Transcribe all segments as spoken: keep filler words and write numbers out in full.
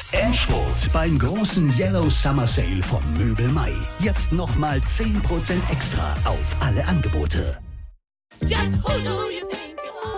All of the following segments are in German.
Endspurt beim großen Yellow Summer Sale von Möbel Mai. Jetzt nochmal zehn Prozent extra auf alle Angebote. Just who do you think you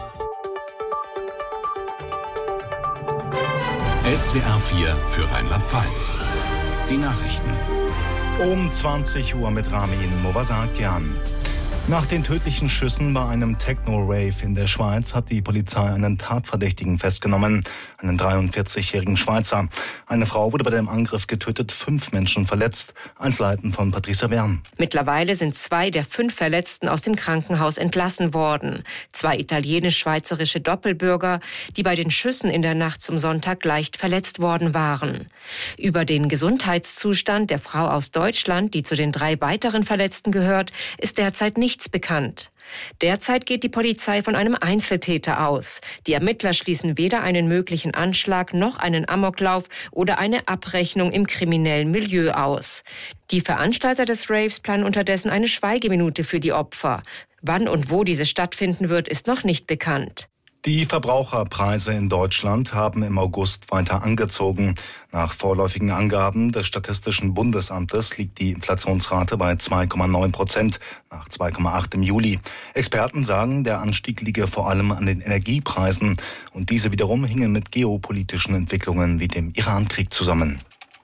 are? S W R vier für Rheinland-Pfalz. Die Nachrichten. Um zwanzig Uhr mit Ramin Movasakian. Nach den tödlichen Schüssen bei einem Techno-Rave in der Schweiz hat die Polizei einen Tatverdächtigen festgenommen, einen dreiundvierzigjährigen Schweizer. Eine Frau wurde bei dem Angriff getötet, fünf Menschen verletzt. Einzelheiten von Patricia Wern. Mittlerweile sind zwei der fünf Verletzten aus dem Krankenhaus entlassen worden. Zwei italienisch-schweizerische Doppelbürger, die bei den Schüssen in der Nacht zum Sonntag leicht verletzt worden waren. Über den Gesundheitszustand der Frau aus Deutschland, die zu den drei weiteren Verletzten gehört, ist derzeit nicht nichts bekannt. Derzeit geht die Polizei von einem Einzeltäter aus. Die Ermittler schließen weder einen möglichen Anschlag noch einen Amoklauf oder eine Abrechnung im kriminellen Milieu aus. Die Veranstalter des Raves planen unterdessen eine Schweigeminute für die Opfer. Wann und wo diese stattfinden wird, ist noch nicht bekannt. Die Verbraucherpreise in Deutschland haben im August weiter angezogen. Nach vorläufigen Angaben des Statistischen Bundesamtes liegt die Inflationsrate bei zwei Komma neun Prozent, nach zwei Komma acht im Juli. Experten sagen, der Anstieg liege vor allem an den Energiepreisen. Und diese wiederum hingen mit geopolitischen Entwicklungen wie dem Iran-Krieg zusammen.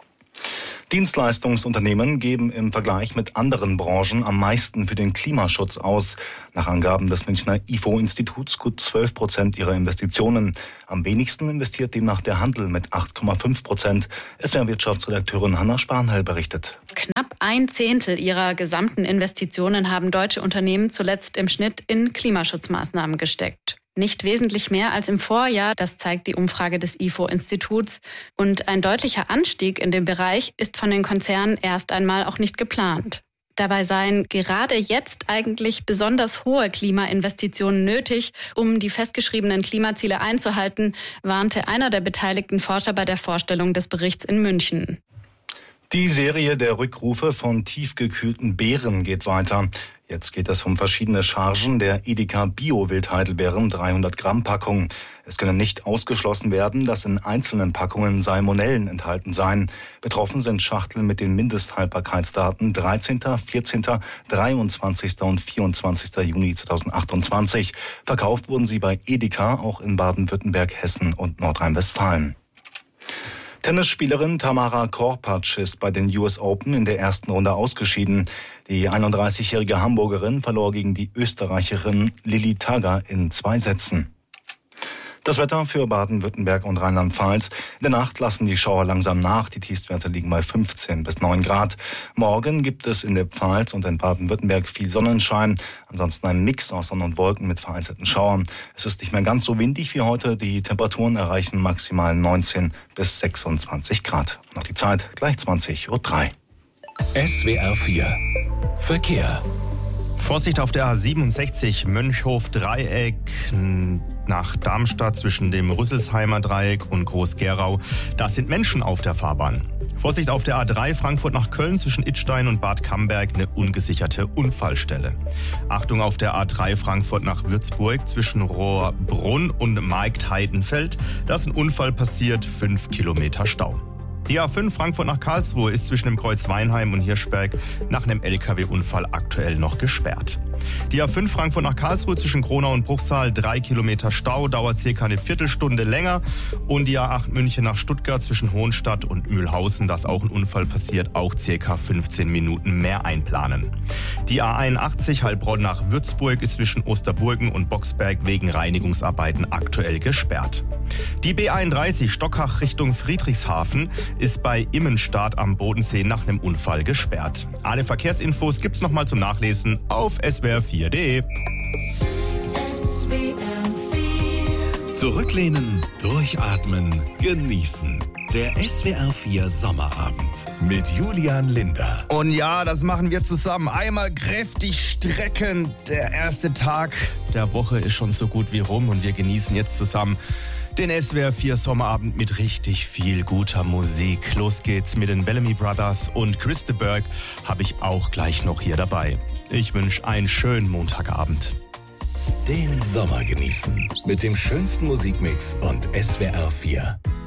Dienstleistungsunternehmen geben im Vergleich mit anderen Branchen am meisten für den Klimaschutz aus. Nach Angaben des Münchner I F O-Instituts gut zwölf Prozent ihrer Investitionen. Am wenigsten investiert demnach der Handel mit acht Komma fünf Prozent. S W R-Wirtschaftsredakteurin Hanna Spanhell berichtet. Knapp ein Zehntel ihrer gesamten Investitionen haben deutsche Unternehmen zuletzt im Schnitt in Klimaschutzmaßnahmen gesteckt. Nicht wesentlich mehr als im Vorjahr, das zeigt die Umfrage des I F O-Instituts. Und ein deutlicher Anstieg in dem Bereich ist von den Konzernen erst einmal auch nicht geplant. Dabei seien gerade jetzt eigentlich besonders hohe Klimainvestitionen nötig, um die festgeschriebenen Klimaziele einzuhalten, warnte einer der beteiligten Forscher bei der Vorstellung des Berichts in München. Die Serie der Rückrufe von tiefgekühlten Beeren geht weiter. Jetzt geht es um verschiedene Chargen der Edeka Bio-Wildheidelbeeren dreihundert Gramm Packung. Es könne nicht ausgeschlossen werden, dass in einzelnen Packungen Salmonellen enthalten seien. Betroffen sind Schachteln mit den Mindesthaltbarkeitsdaten dreizehnten, vierzehnten, dreiundzwanzigsten und vierundzwanzigsten Juni zweitausendachtundzwanzig. Verkauft wurden sie bei Edeka, auch in Baden-Württemberg, Hessen und Nordrhein-Westfalen. Tennisspielerin Tamara Korpatsch ist bei den U S Open in der ersten Runde ausgeschieden. Die einunddreißigjährige Hamburgerin verlor gegen die Österreicherin Lilly Tager in zwei Sätzen. Das Wetter für Baden-Württemberg und Rheinland-Pfalz. In der Nacht lassen die Schauer langsam nach. Die Tiefstwerte liegen bei fünfzehn bis neun Grad. Morgen gibt es in der Pfalz und in Baden-Württemberg viel Sonnenschein. Ansonsten ein Mix aus Sonne und Wolken mit vereinzelten Schauern. Es ist nicht mehr ganz so windig wie heute. Die Temperaturen erreichen maximal neunzehn bis sechsundzwanzig Grad. Noch die Zeit, gleich zwanzig Uhr drei. S W R vier Verkehr. Vorsicht auf der A siebenundsechzig Mönchhof-Dreieck nach Darmstadt zwischen dem Rüsselsheimer Dreieck und Groß-Gerau. Da sind Menschen auf der Fahrbahn. Vorsicht auf der A drei Frankfurt nach Köln zwischen Idstein und Bad Camberg, eine ungesicherte Unfallstelle. Achtung auf der A drei Frankfurt nach Würzburg zwischen Rohrbrunn und Markt-Heidenfeld. Da ist ein Unfall passiert, fünf Kilometer Stau. Die A fünf Frankfurt nach Karlsruhe ist zwischen dem Kreuz Weinheim und Hirschberg nach einem L K W-Unfall aktuell noch gesperrt. Die A fünf Frankfurt nach Karlsruhe zwischen Kronau und Bruchsal, drei Kilometer Stau, dauert circa eine Viertelstunde länger. Und die A acht München nach Stuttgart zwischen Hohenstadt und Mühlhausen, da ist auch ein Unfall passiert, auch circa fünfzehn Minuten mehr einplanen. Die A einundachtzig Heilbronn nach Würzburg ist zwischen Osterburgen und Boxberg wegen Reinigungsarbeiten aktuell gesperrt. Die B einunddreißig Stockach Richtung Friedrichshafen ist bei Immenstadt am Bodensee nach einem Unfall gesperrt. Alle Verkehrsinfos gibt's nochmal zum Nachlesen auf S W R vier punkt de. Zurücklehnen, durchatmen, genießen. Der S W R vier Sommerabend mit Julian Linder. Und ja, das machen wir zusammen. Einmal kräftig strecken. Der erste Tag der Woche ist schon so gut wie rum und wir genießen jetzt zusammen den S W R vier Sommerabend mit richtig viel guter Musik. Los geht's mit den Bellamy Brothers und Chris de Burgh habe ich auch gleich noch hier dabei. Ich wünsche einen schönen Montagabend. Den Sommer genießen mit dem schönsten Musikmix und S W R vier.